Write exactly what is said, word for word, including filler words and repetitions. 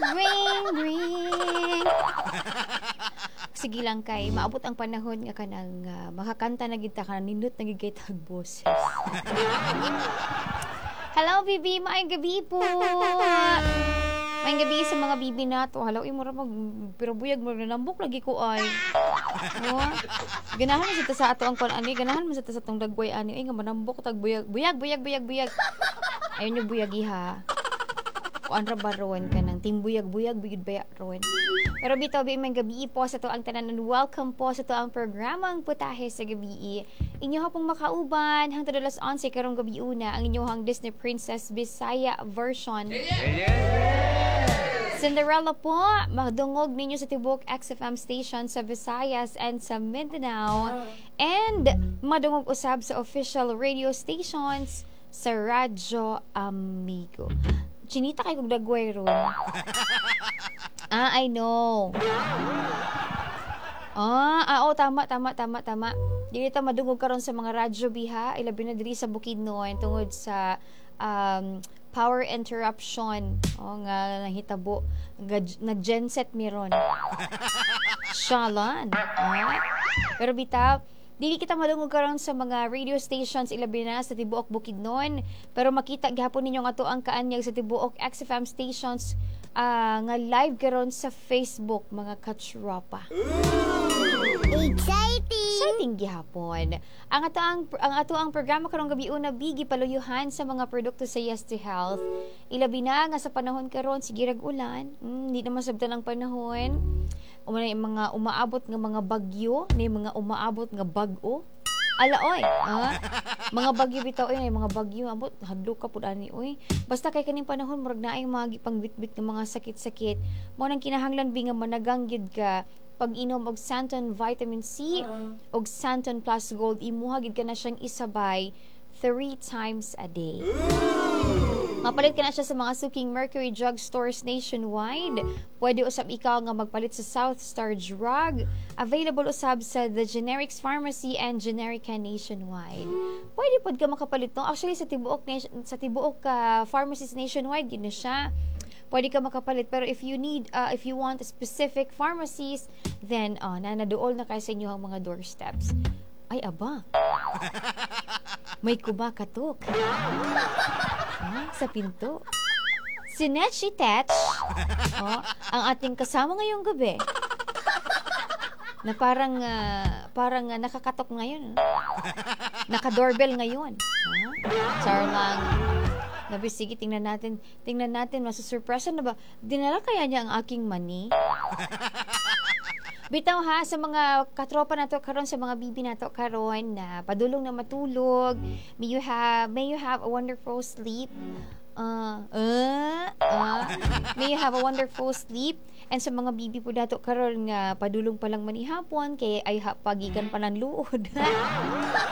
ring, ring. Sige lang kay, maabot ang panahon nga kanang uh, makakanta na gid ta ka nindot na gid kay tag boses. Hello, Bibi. Maayong gabi po. Maayong gabi sa mga bibi nato. Hello, imo ra mag pero buyag mo nambok lagi ko ay. Oh. Ganahan mo sa sa ato ang kon ani, ganahan mo sa sa tong dagway ani ay nga manambok tag buyag. Buyag, buyag, buyag, buyag. Ayon yung buyag iha. Kuan ra baron kanang timbuyag-buyag buyod baya ron. Pero bitaw bi may gabi po sa to ang tanan, welcome po sa to ang programang Putahe sa Gabi. Inyo ha pong makauban hangtod alas onse karong gabi una ang inyohang Disney Princess Bisaya version. Cinderella po, magdungog ninyo sa tibok X F M station sa Visayas and sa Mindanao, and madungog usab sa official radio stations sa Radyo Amigo. Chinita kay kong dagway ron. Ah, I know. Ah, ah, oh, tama, tama, tama, tama. Dili ta madungog karon sa mga radyo biha, ilabi na diri sa Bukidnon tungod sa um, power interruption. Oh, nga nahitabo. Nag-genset miron. Shalan. Ah. Pero bitaw, dili kita madungog karon sa mga radio stations ilabi na sa tibuok Bukidnon, pero makita gihapon ninyo nga to ang kaanyag sa tibuok X F M stations uh, nga live karon sa Facebook mga katropa. Exciting! Exciting gihapon. Ang ato ang ang ato ang programa karong gabi una bigi paluyuhan sa mga produkto sa Yes to Health. Ilabi na nga sa panahon karon sige rag ulan, hindi mm, naman sabtan ang panahon. Umana yung mga umaabot nga mga bagyo, na mga umaabot nga bag-o. Ala oy, ha? Mga bagyo bitaw oy, mga bagyo abot hadlo ka pud ani oy. Basta kay kaning panahon murag naay mga pangbitbit ng mga sakit-sakit. Mo nang kinahanglan bi nga managang gyud ka pag-inom og Santon Vitamin C og Santon Plus Gold, imuha gid ka na siyang isabay three times a day. Mapalit ka na siya sa mga suking Mercury Drug Stores nationwide. Pwede usab ikaw nga magpalit sa South Star Drug. Available usab sa The Generics Pharmacy and Generica nationwide. Pwede pod ka makapalit no. Actually sa tibuok sa tibuok uh, pharmacies nationwide gid na siya. Pwede ka makapalit, pero if you need uh, if you want specific pharmacies, then uh, na naduol na kayo sa inyo ang mga doorsteps. Ay aba. May kumakatok. Ah, sa pinto. Si Netchi Tetch, oh, ang ating kasama ngayong gabi. Na parang uh, parang uh, nakakatok ngayon. Naka-doorbell ngayon. Huh? Char lang. Nabi, sige, tingnan natin. Tingnan natin, masusurpresa na ba? Dinala kaya niya ang aking money? Bitaw ha, sa mga katropa nato karon, sa mga bibi nato karon na padulong na matulog, may you have may you have a wonderful sleep. Uh, uh, uh, may you have a wonderful sleep. And sa mga bibi po dato karon nga padulong pa lang manihapon kay ay ha, pagikan pa ng luod.